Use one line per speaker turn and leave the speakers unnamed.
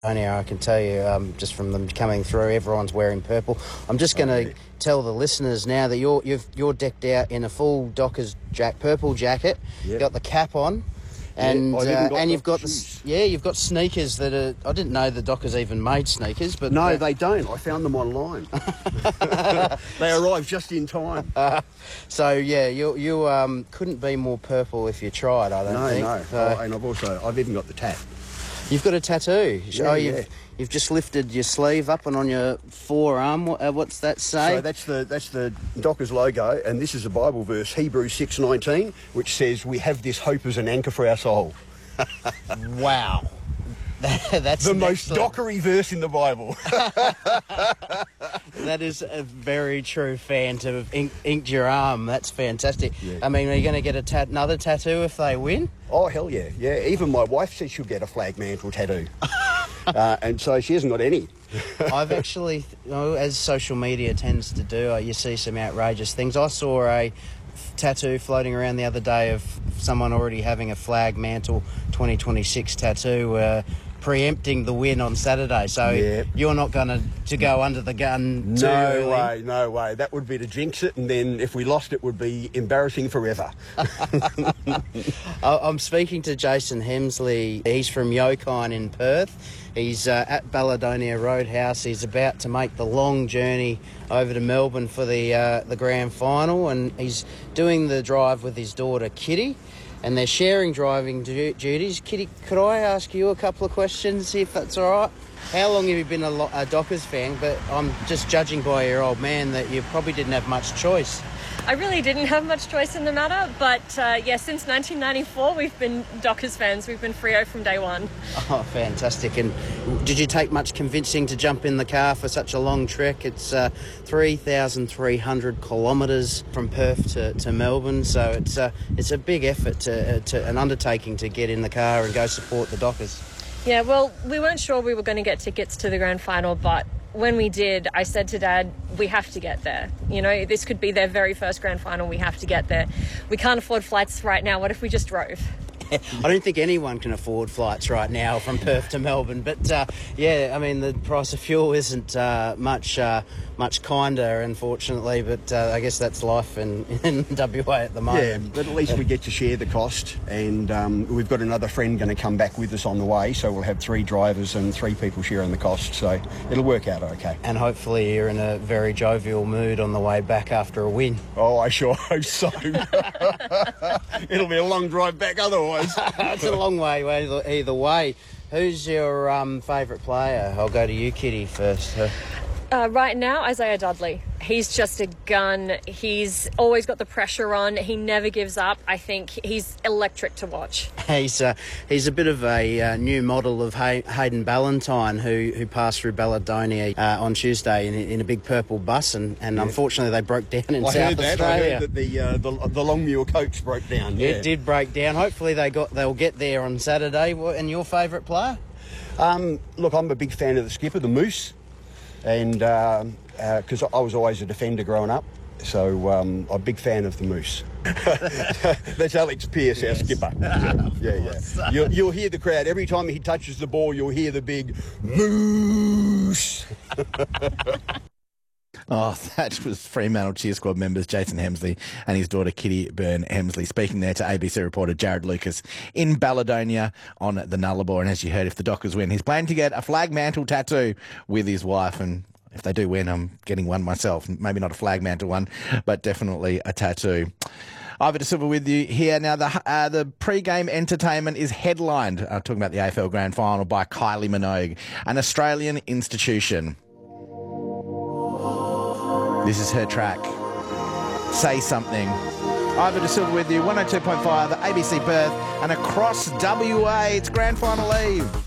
Only I can tell you, just from them coming through, everyone's wearing purple. I'm just going to tell the listeners now that you're decked out in a full Dockers purple jacket.
Yep.
You've got the cap on, and you've got you've got sneakers that are. I didn't know the Dockers even made sneakers, but
no, they don't. I found them online. They arrived just in time.
So yeah, you couldn't be more purple if you tried. I don't think.
No. And I've even got the tat.
You've got a tattoo.
Yeah,
You've just lifted your sleeve up and on your forearm. What's that say?
So that's the Dockers logo, and this is a Bible verse, Hebrews 6:19, which says, "We have this hope as an anchor for our soul."
Wow. That's
the most dockery verse in the Bible.
That is a very true fan to have inked your arm. That's fantastic.
Yeah.
I mean, are you going to get another tattoo if they win?
Oh, hell yeah. Yeah, even my wife said she'll get a flag mantle tattoo. And so she hasn't got any.
I've actually, as social media tends to do, you see some outrageous things. I saw a tattoo floating around the other day of someone already having a flag mantle 2026 tattoo, preempting the win on Saturday. So you're not going to go under the gun too early.
No way. That would be to jinx it, and then if we lost, it would be embarrassing forever.
I'm speaking to Jason Hemsley. He's from Yokine in Perth. He's at Balladonia Roadhouse. He's about to make the long journey over to Melbourne for the grand final, and he's doing the drive with his daughter Kitty, and they're sharing driving duties. Kitty, could I ask you a couple of questions, if that's all right? How long have you been a Dockers fan? But I'm just judging by your old man that you probably didn't have much choice.
I really didn't have much choice in the matter, but since 1994 we've been Dockers fans. We've been Freo from day one.
Oh, fantastic. And did you take much convincing to jump in the car for such a long trek? It's 3,300 kilometres from Perth to Melbourne, so it's a big effort, to an undertaking to get in the car and go support the Dockers.
Yeah, well, we weren't sure we were going to get tickets to the grand final, but when we did, I said to Dad, we have to get there. You know, this could be their very first grand final. We have to get there. We can't afford flights right now. What if we just drove?
I don't think anyone can afford flights right now from Perth to Melbourne, but I mean, the price of fuel isn't much kinder, unfortunately, but I guess that's life in WA at the moment.
Yeah, but at least we get to share the cost, and we've got another friend going to come back with us on the way, so we'll have 3 drivers and 3 people sharing the cost, so it'll work out okay.
And hopefully you're in a very jovial mood on the way back after a win.
Oh, I sure hope so. It'll be a long drive back otherwise.
It's a long way either way. Who's your favourite player? I'll go to you, Kitty, first.
Right now, Isaiah Dudley. He's just a gun. He's always got the pressure on. He never gives up. I think he's electric to watch.
He's a bit of a new model of Hayden Ballantyne, who passed through Balladonia on Tuesday in a big purple bus, and unfortunately they broke down in South Australia.
I heard that the Longmuir coach broke down. Yeah.
It did break down. Hopefully they'll get there on Saturday. And your favourite player?
Look, I'm a big fan of the skipper, the Moose. And because I was always a defender growing up, so I'm a big fan of the Moose. That's Alex Pearce, our skipper. Yeah. You'll hear the crowd. Every time he touches the ball, you'll hear the big Moose.
Oh, that was Fremantle Cheer Squad members Jason Hemsley and his daughter Kitty Byrne Hemsley speaking there to ABC reporter Jared Lucas in Balladonia on the Nullarbor. And as you heard, if the Dockers win, he's planning to get a flag mantle tattoo with his wife. And if they do win, I'm getting one myself. Maybe not a flag mantle one, but definitely a tattoo. Ivor De Silva with you here. Now, the pre-game entertainment is headlined, talking about the AFL Grand Final, by Kylie Minogue, an Australian institution. This is her track, Say Something. Ivor De Silva with you, 102.5, ABC Perth, and across WA, it's Grand Final Eve.